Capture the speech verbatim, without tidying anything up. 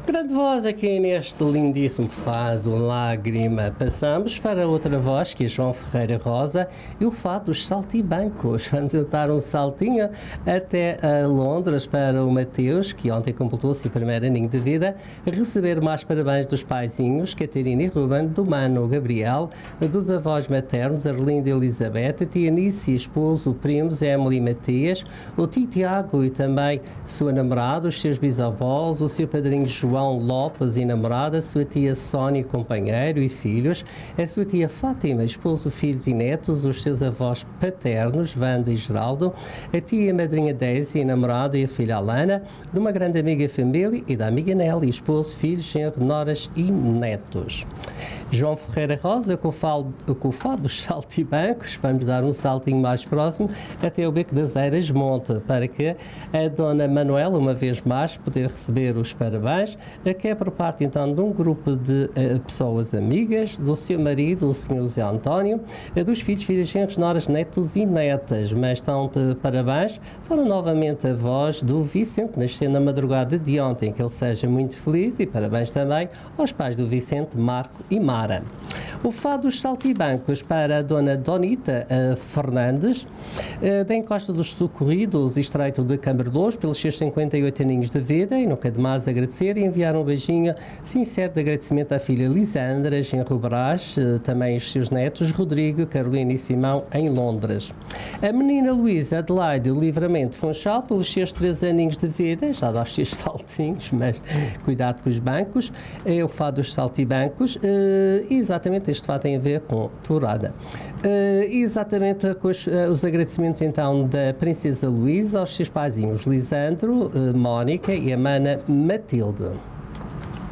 Grande voz aqui neste lindíssimo fado Lágrima. Passamos para outra voz, que é João Ferreira Rosa, e o fado dos saltibancos. Vamos dar um saltinho até a Londres para o Mateus, que ontem completou o seu primeiro aninho de vida, receber mais parabéns dos paizinhos, Catarina e Ruben, do mano Gabriel, dos avós maternos, Arlindo e Elizabeth, a tia Nícia, esposo, primos, Emily e Matias, o tio Tiago e também sua namorada, os seus bisavós, o seu padrinho João Lopes e namorada, a sua tia Sónia, companheiro e filhos, a sua tia Fátima, esposo, filhos e netos, os seus avós paternos, Wanda e Geraldo, a tia e madrinha Daisy, namorada e a filha Alana, de uma grande amiga e família e da amiga Nelly, esposo, filhos, genro, noras e netos. João Ferreira Rosa, com o fado, com o fado dos saltibancos, vamos dar um saltinho mais próximo até o Beco das Eiras Monte, para que a dona Manuela, uma vez mais, poder receber os parabéns, que é por parte então de um grupo de uh, pessoas amigas, do seu marido, o senhor José António, uh, dos filhos, filhas, genros, noras, netos e netas. Mas estão de parabéns, foram novamente avós do Vicente, que nasceu na madrugada de ontem, que ele seja muito feliz, e parabéns também aos pais do Vicente, Marco e Mara. O fado dos saltibancos para a dona Donita uh, Fernandes, uh, da Encosta dos Socorridos, Estreito de Camberlouros, pelos seus cinquenta e oito aninhos de vida, e nunca demais agradecer e enviar um beijinho sincero de agradecimento à filha Lisandra, genro Brás, uh, também os seus netos, Rodrigo, Carolina e Simão, em Londres. A menina Luísa Adelaide Livramento Funchal, pelos seus três aninhos de vida, já dá os seus saltinhos, mas cuidado com os bancos, é o fado dos saltibancos, uh, e exatamente este fado tem a ver com tourada. Uh, exatamente com os, uh, os agradecimentos então da Princesa Luísa aos seus paizinhos Lisandro, uh, Mónica e a mana Matilde.